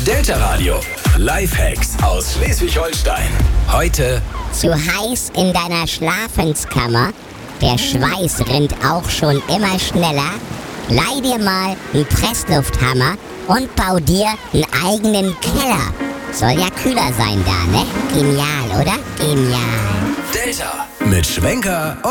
Delta Radio. Lifehacks aus Schleswig-Holstein. Heute: Zu heiß in deiner Schlafenskammer? Der Schweiß rinnt auch schon immer schneller? Leih dir mal einen Presslufthammer und bau dir einen eigenen Keller. Soll ja kühler sein da, ne? Genial, oder? Genial. Delta mit Schwenker